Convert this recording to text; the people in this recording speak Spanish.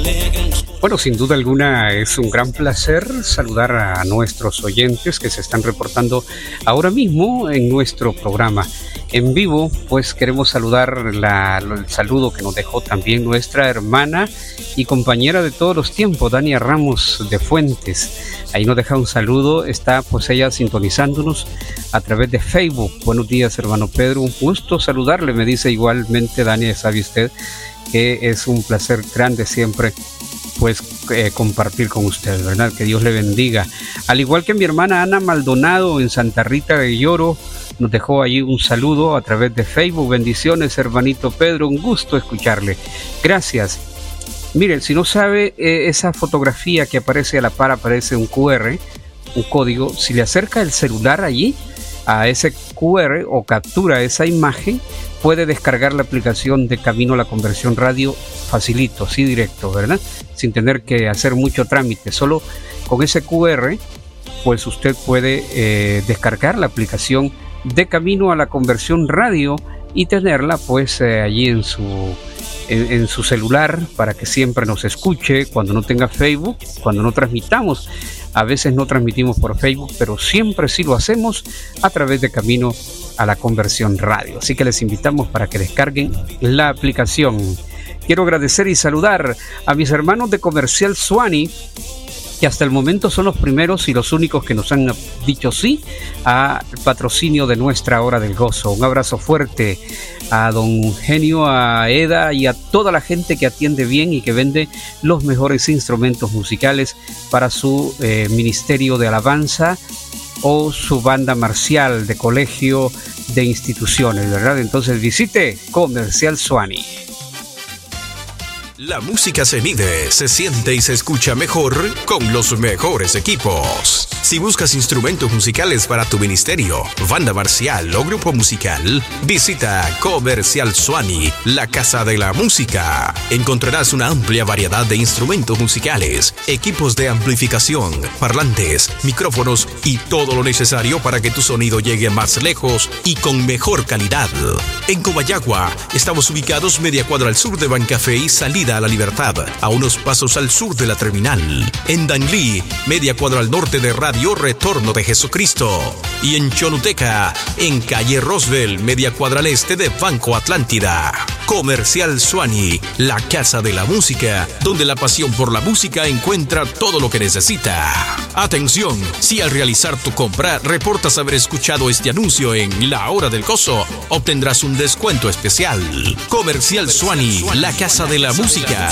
Bueno, sin duda alguna es un gran placer saludar a nuestros oyentes que se están reportando ahora mismo en nuestro programa en vivo. Pues queremos saludar el saludo que nos dejó también nuestra hermana y compañera de todos los tiempos, Dania Ramos de Fuentes. Ahí nos deja un saludo, está pues ella sintonizándonos a través de Facebook. Buenos días, hermano Pedro, un gusto saludarle, me dice igualmente Dania. Sabe usted que es un placer grande siempre pues compartir con usted, ¿verdad? Que Dios le bendiga. Al igual que mi hermana Ana Maldonado en Santa Rita de Lloro, nos dejó ahí un saludo a través de Facebook. Bendiciones, hermanito Pedro, un gusto escucharle. Gracias. Miren, si no sabe, esa fotografía que aparece a la par, aparece un QR, un código. Si le acerca el celular allí, a ese QR o captura esa imagen, puede descargar la aplicación de Camino a la Conversión Radio facilito, así directo, ¿verdad? Sin tener que hacer mucho trámite. Solo con ese QR, pues usted puede descargar la aplicación de Camino a la Conversión Radio y tenerla pues allí en su celular para que siempre nos escuche cuando no tenga Facebook, cuando no transmitamos. A veces no transmitimos por Facebook, pero siempre sí lo hacemos a través de Camino a la Conversión Radio. Así que les invitamos para que descarguen la aplicación. Quiero agradecer y saludar a mis hermanos de Comercial Suani, que hasta el momento son los primeros y los únicos que nos han dicho sí al patrocinio de nuestra Hora del Gozo. Un abrazo fuerte a don Genio, a Eda y a toda la gente que atiende bien y que vende los mejores instrumentos musicales para su ministerio de alabanza o su banda marcial de colegio, de instituciones, ¿verdad? Entonces visite Comercial Suani. La música se mide, se siente y se escucha mejor con los mejores equipos. Si buscas instrumentos musicales para tu ministerio, banda marcial o grupo musical, visita Comercial Suani, la casa de la música. Encontrarás una amplia variedad de instrumentos musicales, equipos de amplificación, parlantes, micrófonos y todo lo necesario para que tu sonido llegue más lejos y con mejor calidad. En Comayagua, estamos ubicados media cuadra al sur de Bancafé y salida a la Libertad, a unos pasos al sur de la terminal. En Danlí, media cuadra al norte de Radio Retorno de Jesucristo. Y en Choluteca, en calle Roosevelt, media cuadra al este de Banco Atlántida. Comercial Suani, la casa de la música, donde la pasión por la música encuentra todo lo que necesita. Atención, si al realizar tu compra reportas haber escuchado este anuncio en La Hora del Gozo, obtendrás un descuento especial. Comercial Suani, la casa de la música.